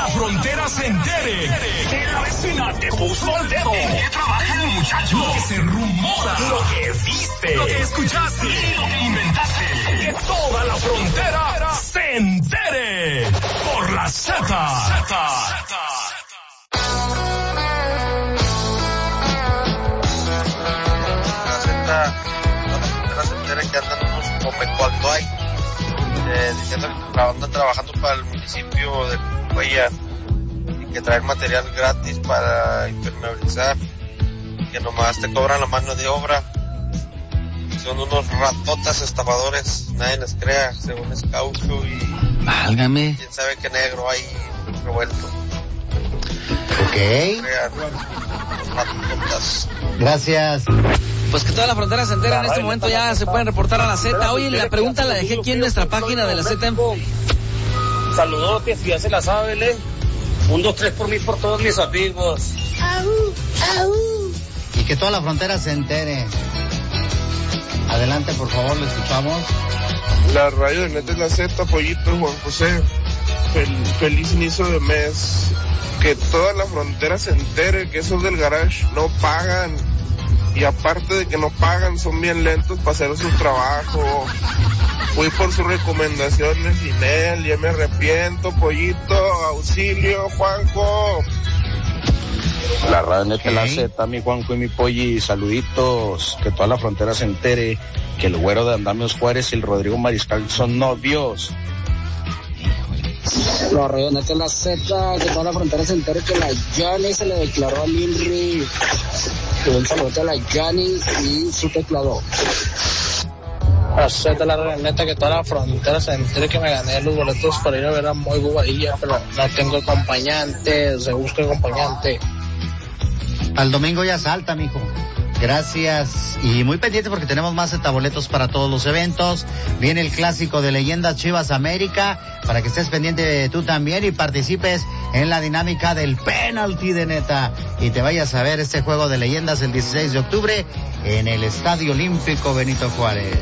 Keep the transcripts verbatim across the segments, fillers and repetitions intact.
la frontera se entere. Que la vecina te puso el dedo. ¿En qué trabaja el muchacho? Lo que se rumora. Lo que viste. Lo que escuchaste. Y lo que inventaste. Que toda la frontera se entere. Por la Z. Z. Que andan unos como cuando hay eh, diciendo que andan trabajando para el municipio de Cuellar y que traen material gratis para impermeabilizar, que nomás te cobran la mano de obra. Son unos ratotas estafadores, nadie les crea, según es caucho y válgame, quién sabe qué negro hay revuelto. Ok, ratotas. Gracias. Pues que toda la frontera se entera en este momento, ya se pueden reportar a la Z. Oye, la pregunta la dejé aquí en nuestra página de la Z. Saludotes, ya se la sabe, ¿le? Un, dos, tres por mí, por todos mis amigos. Au, au. Y que toda la frontera se entere. Adelante, por favor, le escuchamos. La radio de Neta es la Z, Pollito, Juan José. Fel, feliz inicio de mes. Que toda la frontera se entere que esos del garage no pagan. Y aparte de que no pagan, son bien lentos para hacer su trabajo. Fui por sus recomendaciones sin él, ya me arrepiento, Pollito, auxilio, Juanjo. La radio Neta, la Z, mi Juanjo y mi Polli, saluditos, que toda la frontera se entere que el güero de Andamios Juárez y el Rodrigo Mariscal son novios. La radio Neta, la Z, que toda la frontera se entere que la Johnny se le declaró a Linry. Un saludo a la Johnny y su teclado. La Z, la radio Neta, que toda la frontera se entere que me gané los boletos para ir a ver a Moy Bobadilla, pero no tengo acompañante, se busca acompañante. Al domingo ya salta, mijo. Gracias. Y muy pendiente porque tenemos más boletos para todos los eventos. Viene el clásico de Leyendas Chivas América, para que estés pendiente tú también y participes en la dinámica del penalti de Neta. Y te vayas a ver este juego de leyendas el dieciséis de octubre en el Estadio Olímpico Benito Juárez.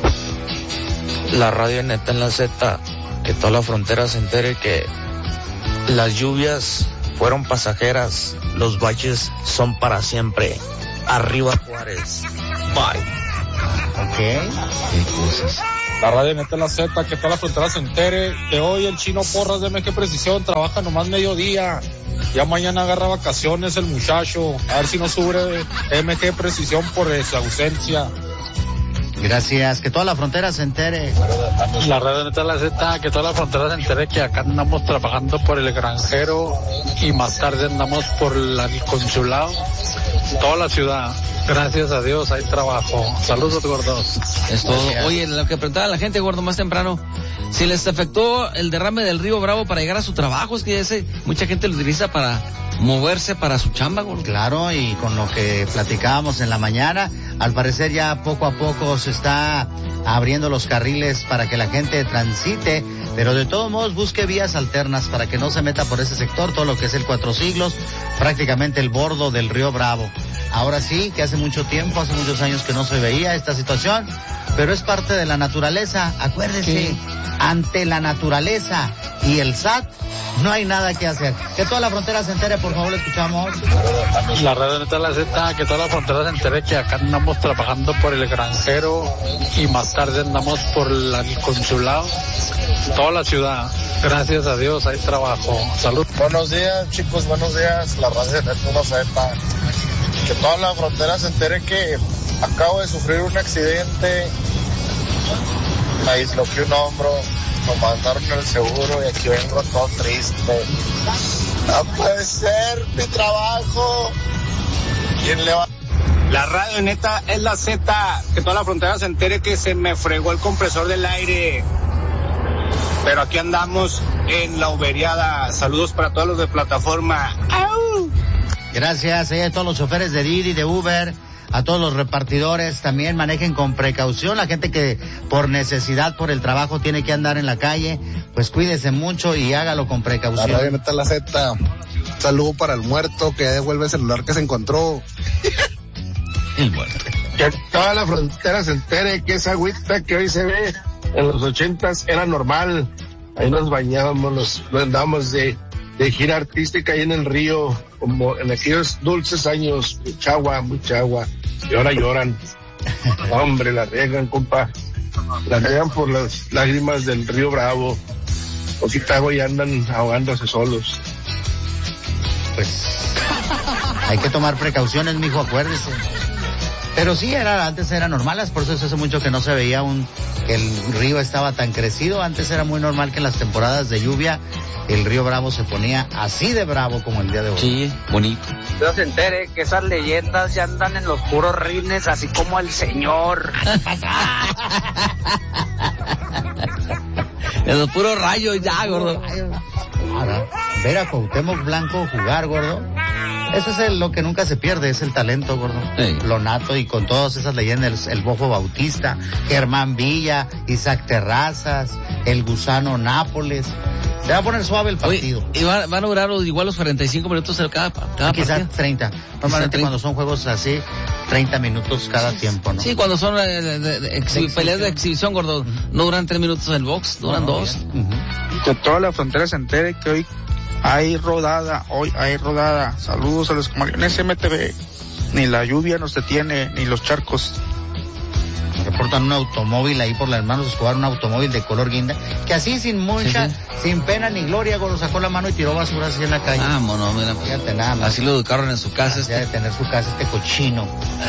La radio Neta en la Z, que toda la frontera se entere que las lluvias fueron pasajeras, los baches son para siempre. Arriba Juárez. Bye. Ok. Qué cosas. La radio Neta en la Z, que toda la frontera se entere que hoy el Chino Porras de M G Precisión trabaja nomás mediodía. Ya mañana agarra vacaciones el muchacho. A ver si no sube M G Precisión por su ausencia. Gracias. Que toda la frontera se entere. La radio Neta en la Z, que toda la frontera se entere que acá andamos trabajando por el granjero y más tarde andamos por la, el consulado. Toda la ciudad, gracias a Dios hay trabajo. Saludos, gordos. Es todo. Oye, lo que preguntaba la gente, gordo, más temprano, si les afectó el derrame del río Bravo para llegar a su trabajo, es que ese, mucha gente lo utiliza para moverse para su chamba, gordo. Claro, y con lo que platicábamos en la mañana, al parecer ya poco a poco se está abriendo los carriles para que la gente transite, pero de todos modos busque vías alternas para que no se meta por ese sector, todo lo que es el Cuatro Siglos, prácticamente el bordo del río Bravo. Ahora sí, que hace mucho tiempo, hace muchos años que no se veía esta situación, pero es parte de la naturaleza. Acuérdese, ¿qué? Ante la naturaleza y el S A T no hay nada que hacer. Que toda la frontera se entere, por favor, le escuchamos. La radio Neta la Z, que toda la frontera se entere que acá andamos trabajando por el granjero y más tarde andamos por la, el consulado. Toda la ciudad, gracias a Dios hay trabajo. Salud. Buenos días, chicos, buenos días. La radio Neta la Z, que toda la frontera se entere que acabo de sufrir un accidente, me disloqué un hombro, me mandaron el seguro y aquí vengo todo triste. No puede ser mi trabajo. ¿Quién le va? La radio Neta es la Z, que toda la frontera se entere que se me fregó el compresor del aire. Pero aquí andamos en la uberiada. Saludos para todos los de plataforma. ¡Au! Gracias eh, a todos los choferes de Didi, de Uber, a todos los repartidores. También manejen con precaución. La gente que por necesidad, por el trabajo, tiene que andar en la calle, pues cuídese mucho y hágalo con precaución. La radio Neta la Z. Saludo para el muerto que devuelve el celular que se encontró. El muerto. Que toda la frontera se entere que esa agüita que hoy se ve en los ochentas era normal. Ahí nos bañábamos, nos, nos andábamos de de gira artística ahí en el río, como en aquellos dulces años, mucha agua, mucha agua, y ahora lloran. Hombre, la riegan, compa, la riegan por las lágrimas del río Bravo, poquita agua y andan ahogándose solos. Pues hay que tomar precauciones, mijo, acuérdese. Pero sí, era, antes era normal, por eso hace mucho que no se veía un, que el río estaba tan crecido. Antes era muy normal que en las temporadas de lluvia el río Bravo se ponía así de bravo como el día de hoy. Sí, bonito. Yo se entere que esas leyendas ya andan en los puros rines, así como el señor. En los puros rayos ya, gordo. Ahora, ver a Cuauhtémoc Blanco jugar, gordo, eso es el, lo que nunca se pierde, es el talento, gordo. Sí. Lo nato, y con todas esas leyendas, el, el Bofo Bautista, Germán Villa, Isaac Terrazas, el Gusano Nápoles. Se va a poner suave el partido. Oye, y van, van a durar igual los cuarenta y cinco minutos cada, cada Quizás partido. treinta. Normalmente cuando son juegos así, treinta minutos cada tiempo, ¿no? Sí, cuando son eh, de, de, de exhi- de peleas de exhibición, gordo, no duran tres minutos en el box, duran no, dos. Uh-huh. Que toda la frontera se entere que hoy hay rodada, hoy hay rodada. Saludos a los comarrones M T V. Ni la lluvia nos detiene, ni los charcos. Reportan un automóvil ahí por la Hermanos Escobar, un automóvil de color guinda, que así sin mucha, sí, sí. sin pena ni gloria, gordo, sacó la mano y tiró basura así en la calle. Ah, mono, mira. Fíjate nada más. Así lo educaron en su casa. Este. De tener su casa este cochino.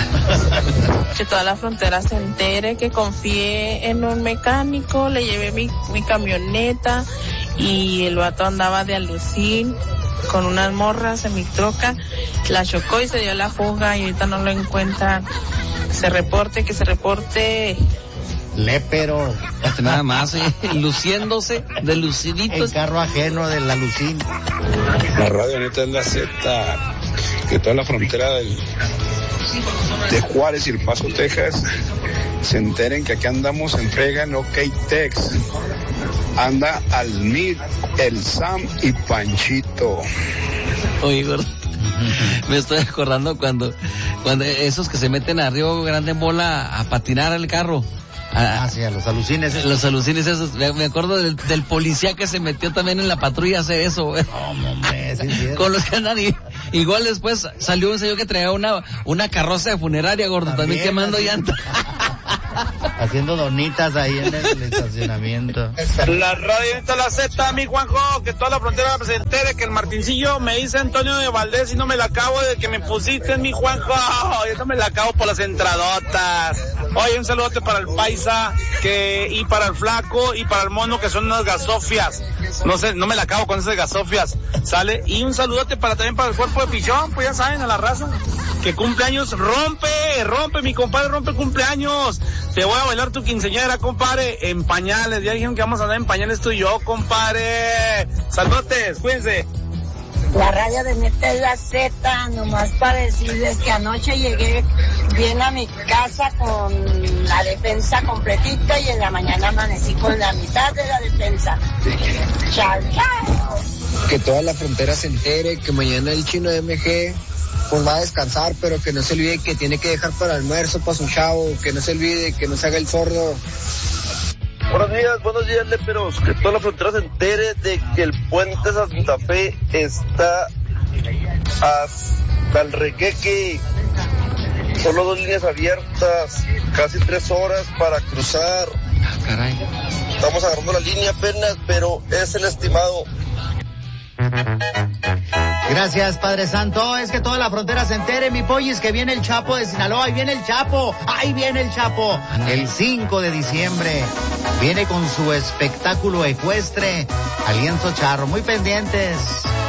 Que toda la frontera se entere que confié en un mecánico, le llevé mi, mi camioneta y el vato andaba de alucín con unas morras en mi troca, la chocó y se dio la fuga y ahorita no lo encuentran. Que se reporte, que se reporte. Lépero. Nada más, eh, luciéndose de luciditos. El carro ajeno de la Lucín. La radio neta es la Z, que toda la frontera del, de Juárez y El Paso, Texas, se enteren que aquí andamos en frega en OK Tex. Anda al Mid, el Sam y Panchito. Oye, gordo, me estoy acordando cuando, cuando esos que se meten a Río Grande en bola a patinar el carro. A, ah, sí, a los alucines. Los alucines esos. Me acuerdo del, del policía que se metió también en la patrulla a hacer eso, güey. Oh, hombre, sí, sí. Con los que andan y, igual después salió un señor que traía una, una carroza de funeraria, gordo, también, también quemando llantas. Haciendo donitas ahí en el estacionamiento. La radio está la Z, mi Juanjo, que toda la frontera se entere que el Martincillo me dice Antonio de Valdés y no me la acabo de que me pusiste, mi Juanjo. Yo no me la acabo por las entradotas. Oye, un saludote para el Paisa que y para el Flaco y para el Mono, que son unas gasofias. No sé, no me la acabo con esas gasofias, ¿sale? Y un saludote para también para el cuerpo de Pichón, pues ya saben, a la raza. Que cumpleaños, rompe, rompe, mi compadre, rompe cumpleaños. Te voy a bailar tu quinceañera, compadre, en pañales. Ya dijeron que vamos a andar en pañales tú y yo, compadre. Saludos, cuídense. La radio de neta es la Z, nomás para decirles que anoche llegué bien a mi casa con la defensa completita y en la mañana amanecí con la mitad de la defensa. Chao, chao. Que toda la frontera se entere que mañana el Chino de M G pues va a descansar, pero que no se olvide que tiene que dejar para almuerzo, para su chavo, que no se olvide, que no se haga el sordo. Buenos días, buenos días, léperos. Que toda la frontera se entere de que el puente Santa Fe está hasta el Requeque. Solo dos líneas abiertas, casi tres horas para cruzar. Caray. Estamos agarrando la línea apenas, pero es el estimado. Gracias, Padre Santo. Es que toda la frontera se entere, mi pollis, que viene el Chapo de Sinaloa. Ahí viene el Chapo, ahí viene el Chapo. El cinco de diciembre viene con su espectáculo ecuestre, Alienzo Charro. Muy pendientes.